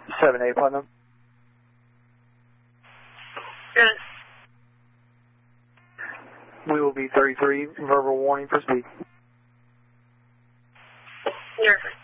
7-8 Putnam. Good. We will be 33, verbal warning, proceed. You're